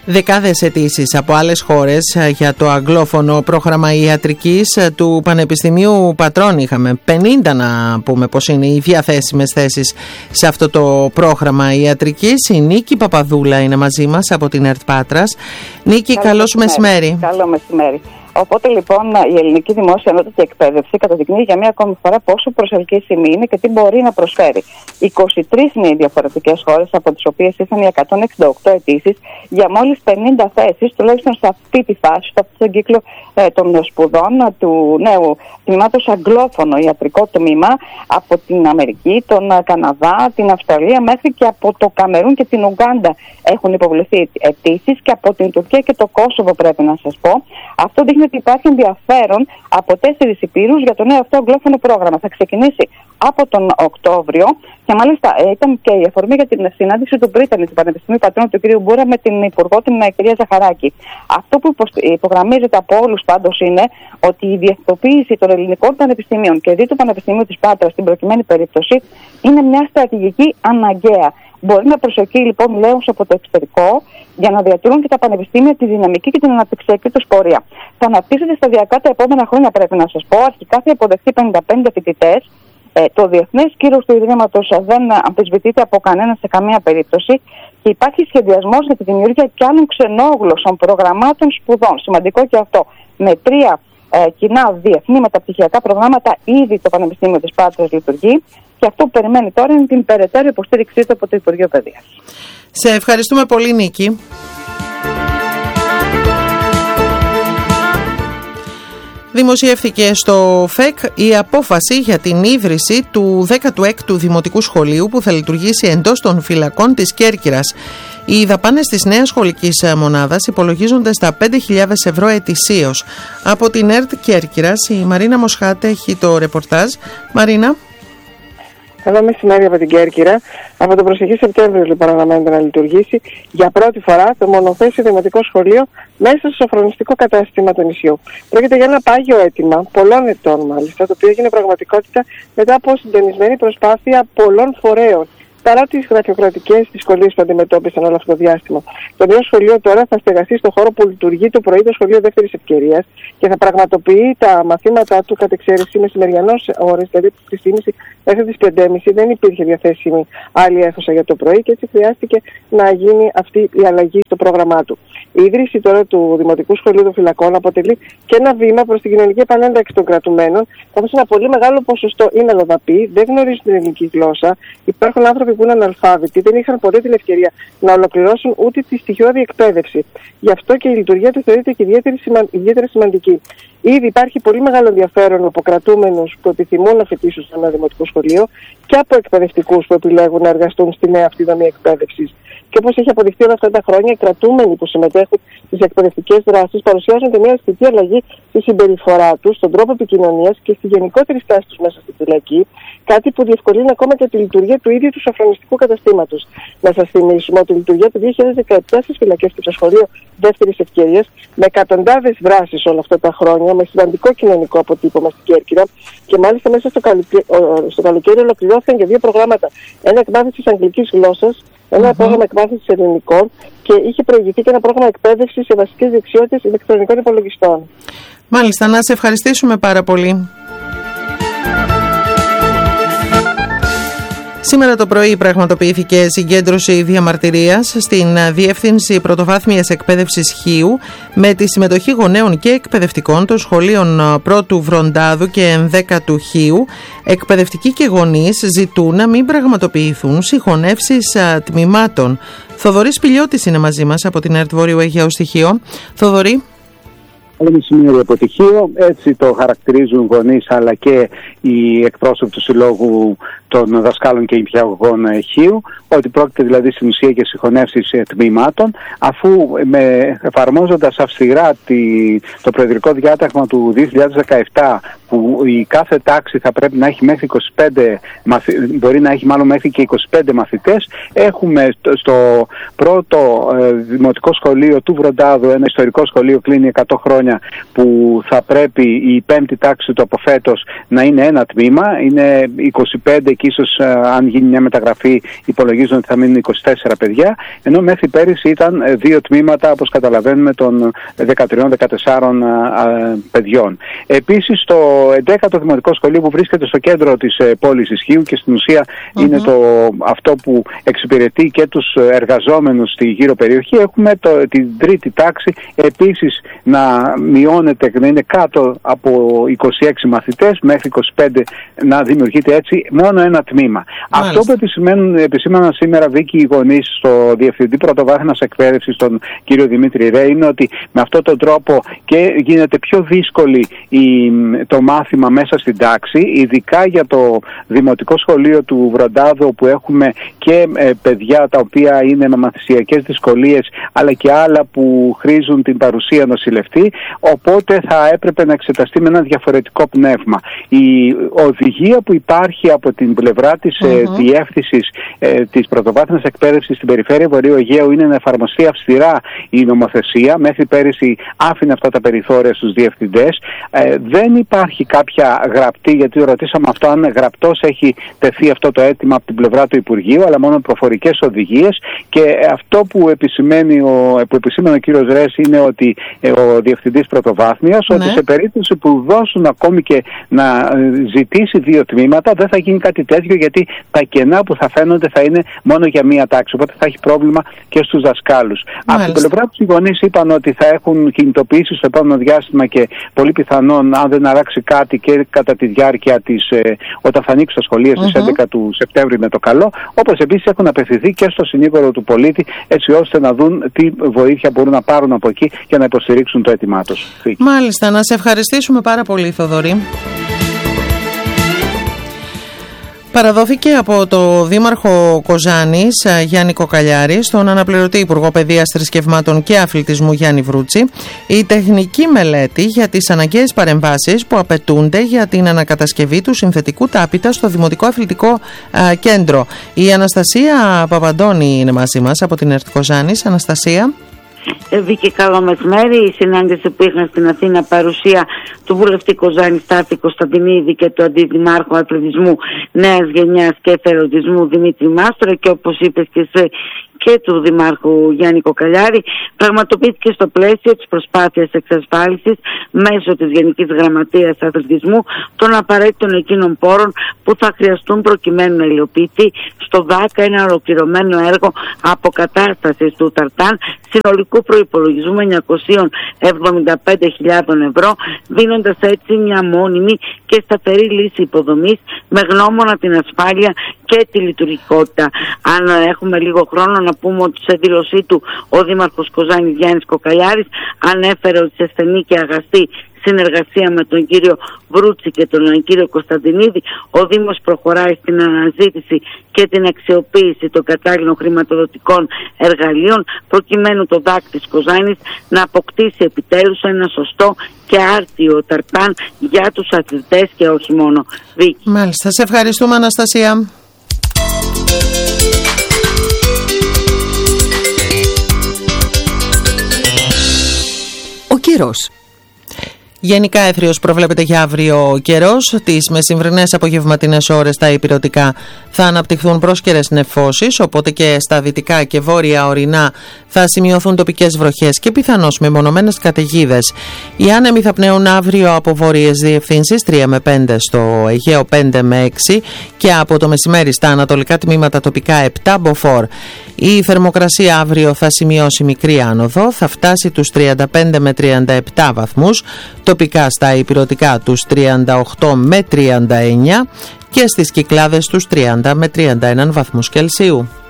Δεκάδες αιτήσεις από άλλες χώρες για το αγγλόφωνο πρόγραμμα ιατρικής του Πανεπιστημίου Πατρών είχαμε. 50 να πούμε πως είναι οι διαθέσιμες θέσεις σε αυτό το πρόγραμμα ιατρικής. Η Νίκη Παπαδούλα είναι μαζί μας από την ΕΡΤ Πάτρας. Νίκη, καλώς μεσημέρι. Καλό μεσημέρι. Οπότε λοιπόν η ελληνική δημόσια ανώτατη εκπαίδευση καταδεικνύει για μία ακόμη φορά πόσο προσελκύσιμη είναι και τι μπορεί να προσφέρει. 23 είναι οι διαφορετικές χώρες, από τις οποίες ήρθαν οι 168 αιτήσεις για μόλις 50 θέσεις, τουλάχιστον σε αυτή τη φάση, σε αυτόν τον κύκλο των σπουδών του νέου τμήματος αγγλόφωνο ιατρικό τμήμα από την Αμερική, τον Καναδά, την Αυστραλία, μέχρι και από το Καμερούν και την Ουγκάντα έχουν υποβληθεί αιτήσεις, και από την Τουρκία και το Κόσοβο, πρέπει να σας πω. Αυτό δείχνει ότι υπάρχει ενδιαφέρον από 4 υπήρους για το νέο αυτό αγγλόφωνο πρόγραμμα. Θα ξεκινήσει από τον Οκτώβριο και μάλιστα ήταν και η αφορμή για την συνάντηση του Πρίτανη του Πανεπιστημίου Πατρών του κ. Μπούρα με την Υπουργό, την κυρία Ζαχαράκη. Αυτό που υπογραμμίζεται από όλους πάντως είναι ότι η διεθνοποίηση των ελληνικών πανεπιστημίων και δι του Πανεπιστημίου της Πάτρας στην προκειμένη περίπτωση είναι μια στρατηγική αναγκαία. Μπορεί να προσελκύει λοιπόν νέους από το εξωτερικό για να διατηρούν και τα πανεπιστήμια τη δυναμική και την αναπτυξιακή τους πορεία. Θα αναπτύσσεται σταδιακά τα επόμενα χρόνια, πρέπει να σας πω. Αρχικά θα υποδεχθεί 55 φοιτητές. Το διεθνές κύρος του Ιδρύματος δεν αμφισβητείται από κανένα σε καμία περίπτωση και υπάρχει σχεδιασμός για τη δημιουργία και άλλων ξενόγλωσσων προγραμμάτων σπουδών. Σημαντικό και αυτό. Με 3 κοινά διεθνή μεταπτυχιακά προγράμματα ήδη το Πανεπιστήμιο της Πάτρας λειτουργεί, και αυτό που περιμένει τώρα είναι την περαιτέρω υποστήριξή του από το Υπουργείο Παιδείας. Σε ευχαριστούμε πολύ, Νίκη. Δημοσιεύθηκε στο ΦΕΚ η απόφαση για την ίδρυση του 16ου Δημοτικού Σχολείου που θα λειτουργήσει εντός των φυλακών της Κέρκυρας. Οι δαπάνες της νέας σχολικής μονάδας υπολογίζονται στα 5.000 ευρώ ετησίως. Από την ΕΡΤ Κέρκυρας η Μαρίνα Μοσχάτε έχει το ρεπορτάζ. Μαρίνα. Καλό μεσημέρι από την Κέρκυρα. Από τον προσεχή Σεπτέμβριο λοιπόν αναμένεται να λειτουργήσει για πρώτη φορά το μονοθέσιο δημοτικό σχολείο μέσα στο σοφρονιστικό κατάστημα του νησιού. Πρόκειται για ένα πάγιο αίτημα, πολλών ετών μάλιστα, το οποίο έγινε πραγματικότητα μετά από συντονισμένη προσπάθεια πολλών φορέων, παρά τις γραφειοκρατικές δυσκολίες που αντιμετώπισαν όλο αυτό το διάστημα. Το νέο σχολείο τώρα θα στεγαστεί στο χώρο που λειτουργεί το πρωί το σχολείο δεύτερης ευκαιρίας και θα πραγματοποιεί τα μαθήματά του κατ' εξαίρεση μεσημεριανώς ώρες, δηλαδή από τις 3.30 μέχρι τις 5.30. Δεν υπήρχε διαθέσιμη άλλη αίθουσα για το πρωί και έτσι χρειάστηκε να γίνει αυτή η αλλαγή στο πρόγραμμά του. Η ίδρυση τώρα του Δημοτικού Σχολείου των Φυλακών αποτελεί και ένα βήμα προς την κοινωνική επανένταξη των κρατουμένων, καθώς ένα πολύ μεγάλο ποσοστό είναι αλλοδαποί, δεν γνωρίζουν την ελληνική γλώσσα, υπάρχουν άνθρωποι που είναι αναλφάβητοι, δεν είχαν ποτέ την ευκαιρία να ολοκληρώσουν ούτε τη στοιχειώδη εκπαίδευση. Γι' αυτό και η λειτουργία του θεωρείται και ιδιαίτερα σημαντική. Ήδη υπάρχει πολύ μεγάλο ενδιαφέρον από κρατούμενους που επιθυμούν να φοιτήσουν σε ένα δημοτικό σχολείο και από εκπαιδευτικούς που επιλέγουν να εργαστούν στη νέα αυτή δομή εκπαίδευσης. Και όπως έχει αποδειχθεί όλα αυτά τα χρόνια, οι κρατούμενοι που συμμετέχουν στις εκπαιδευτικές δράσεις παρουσιάζουν και μια αισθητή αλλαγή στη συμπεριφορά τους, στον τρόπο επικοινωνίας και στη γενικότερη στάση τους μέσα στη φυλακή, κάτι που διευκολύνει ακόμα και τη λειτουργία του ίδιου του σοφρονιστικού καταστήματος. Να σας θυμίσουμε ότι η λειτουργία του 2017 στις φυλακές και στο σχολείο δεύτερης ευκαιρίας, με εκατοντάδες δράσεις όλα αυτά τα χρόνια, με σημαντικό κοινωνικό αποτύπωμα στην Κέρκυρα, και μάλιστα μέσα στο καλοκαίρι ολοκληρώθηκαν και 2 προγράμματα. Ένα εκμάθησης αγγλικής γλώσσας, ένα πρόγραμμα εκμάθησης ελληνικών, και είχε προηγηθεί και ένα πρόγραμμα εκπαίδευσης σε βασικές δεξιότητες ηλεκτρονικών υπολογιστών. Μάλιστα, να σε ευχαριστήσουμε πάρα πολύ. Σήμερα το πρωί πραγματοποιήθηκε συγκέντρωση διαμαρτυρίας στην Διεύθυνση Πρωτοβάθμιας Εκπαίδευσης Χίου με τη συμμετοχή γονέων και εκπαιδευτικών των σχολείων πρώτου Βροντάδου και 11ου Χίου. Εκπαιδευτικοί και γονείς ζητούν να μην πραγματοποιηθούν συγχωνεύσεις τμήματων. Θοδωρής Πηλιώτης είναι μαζί μας από την ΕΡΤ Βόρειο Αιγαίου Στοιχείο. Θοδωρή. Καλό μεσημέρι από το Χίο. Έτσι το χαρακτηρίζουν γονείς αλλά και οι εκπρόσωποι του Συλλόγου των Δασκάλων και Νηπιαγωγών Χίου, ότι πρόκειται δηλαδή στην ουσία για συγχωνεύσεις τμήματων, αφού εφαρμόζοντας αυστηρά το προεδρικό διάταγμα του 2017, που η κάθε τάξη θα πρέπει να έχει μέχρι 25 μέχρι και 25 μαθητές, έχουμε στο πρώτο δημοτικό σχολείο του Βροντάδου, ένα ιστορικό σχολείο, κλείνει 100 χρόνια χρόνια που θα πρέπει η πέμπτη τάξη του από φέτος να είναι ένα τμήμα, είναι 25 και ίσως αν γίνει μια μεταγραφή υπολογίζουν ότι θα μείνουν 24 παιδιά, ενώ μέχρι πέρυσι ήταν 2 τμήματα, όπως καταλαβαίνουμε, των 13-14 παιδιών. Επίσης το 11ο Δημοτικό Σχολείο που βρίσκεται στο κέντρο της πόλης Ισχύου και στην ουσία είναι αυτό που εξυπηρετεί και τους εργαζόμενους στη γύρω περιοχή, έχουμε την τρίτη τάξη επίσης να μειώνεται, να είναι κάτω από 26 μαθητές μέχρι 25, να δημιουργείται έτσι μόνο ένα τμήμα. Αυτό που επισήμαναν σήμερα, Βίκη, οι γονείς στο Διευθυντή Πρωτοβάθμιας Εκπαίδευσης, τον κύριο Δημήτρη Ρέ, είναι ότι με αυτόν τον τρόπο και γίνεται πιο δύσκολη το μάθημα μέσα στην τάξη, ειδικά για το Δημοτικό Σχολείο του Βροντάδου, που έχουμε και παιδιά τα οποία είναι με μαθησιακές δυσκολίες, αλλά και άλλα που χρήζουν την παρουσία νοσηλευτή, οπότε θα έπρεπε να εξεταστεί με ένα διαφορετικό πνεύμα. Η οδηγία που υπάρχει από την πλευρά της διεύθυνσης της πρωτοβάθμιας εκπαίδευσης στην περιφέρεια Βορείου Αιγαίου είναι να εφαρμοστεί αυστηρά η νομοθεσία. Μέχρι πέρυσι άφηνε αυτά τα περιθώρια στους διευθυντές. Δεν υπάρχει κάποια γραπτή, γιατί ρωτήσαμε αυτό, αν γραπτός έχει τεθεί αυτό το αίτημα από την πλευρά του Υπουργείου, αλλά μόνο προφορικές οδηγίες, και αυτό που επισημαίνει ο κύριος Ρες είναι ότι ο Διευθυντής Πρωτοβάθμιας, ότι σε περίπτωση που δώσουν ακόμη και να ζητήσει 2 τμήματα, δεν θα γίνει κάτι τέτοιο, γιατί τα κενά που θα φαίνονται θα είναι μόνο για μία τάξη, οπότε θα έχει πρόβλημα και στους δασκάλους. Από την πλευρά τους οι γονείς είπαν ότι θα έχουν κινητοποιήσει στο επόμενο διάστημα και πολύ πιθανόν, αν δεν αλλάξει κάτι, και κατά τη διάρκεια όταν θα ανοίξουν τα σχολεία στις 11 του Σεπτέμβρη με το καλό, όπως επίσης έχουν απευθυνθεί και στο συνήγορο του πολίτη, έτσι ώστε να δουν τι βοήθεια μπορούν να πάρουν από εκεί για να υποστηρίξουν το αίτημά τους. Μάλιστα, να σε ευχαριστήσουμε πάρα πολύ, Θοδωρή. Παραδόθηκε από το Δήμαρχο Κοζάνης Γιάννη Κοκαλιάρη στον αναπληρωτή Υπουργό Παιδείας, Θρησκευμάτων και Αθλητισμού Γιάννη Βρούτση η τεχνική μελέτη για τις αναγκαίες παρεμβάσεις που απαιτούνται για την ανακατασκευή του συνθετικού τάπητα στο Δημοτικό Αθλητικό Κέντρο. Η Αναστασία Παπαντώνη είναι μαζί μας από την ΕΡΤ Κοζάνης. Αναστασία. Βίκη, καλό μεσημέρι. Η συνάντηση που είχαν στην Αθήνα παρουσία του βουλευτή Κοζάνη Στάθη Κωνσταντινίδη και του Αντιδημάρχου Αθλητισμού Νέας Γενιάς και Εθελοντισμού Δημήτρη Μάστρο, και όπως είπες και εσύ, και του Δημάρχου Γιάννη Κοκαλιάρη, πραγματοποιήθηκε στο πλαίσιο της προσπάθειας εξασφάλισης μέσω της Γενικής Γραμματείας Αθλητισμού των απαραίτητων εκείνων πόρων που θα χρειαστούν προκειμένου να υλοποιηθεί στο ΔΑΚΑ ένα ολοκληρωμένο έργο αποκατάστασης του Ταρτάν συνολικού προϋπολογισμού 975.000 ευρώ, δίνοντας έτσι μια μόνιμη και σταθερή λύση υποδομής με γνώμονα την ασφάλεια και τη λειτουργικότητα. Αν έχουμε λίγο χρόνο να πούμε ότι σε δήλωσή του ο Δήμαρχος Κοζάνης Γιάννης Κοκαλιάρης ανέφερε ότι σε στενή και αγαστή συνεργασία με τον κύριο Βρούτση και τον κύριο Κωνσταντινίδη, ο Δήμος προχωράει στην αναζήτηση και την αξιοποίηση των κατάλληλων χρηματοδοτικών εργαλείων προκειμένου το ΔΑΚ της Κοζάνης να αποκτήσει επιτέλους ένα σωστό και άρτιο ταρτάν για τους αθλητές και όχι μόνο. Βίκη. Μάλιστα, σε ευχαριστούμε, Αναστασία. Ο καιρός. Γενικά έθριος προβλέπεται για αύριο ο καιρός. Τις μεσημβρινές απογευματινές ώρες στα ηπειρωτικά θα αναπτυχθούν πρόσκαιρες νεφώσεις, οπότε και στα δυτικά και βόρεια ορεινά θα σημειωθούν τοπικές βροχές και πιθανώς μεμονωμένες καταιγίδες. Οι άνεμοι θα πνέουν αύριο από βόρειες διευθύνσεις 3 με 5 στο Αιγαίο, 5 με 6 και από το μεσημέρι στα ανατολικά τμήματα τοπικά 7 μποφόρ. Η θερμοκρασία αύριο θα σημειώσει μικρή άνοδο, θα φτάσει τους 35 με 37 βαθμούς, τοπικά στα ηπειρωτικά τους 38 με 39 και στις Κυκλάδες τους 30 με 31 βαθμούς Κελσίου.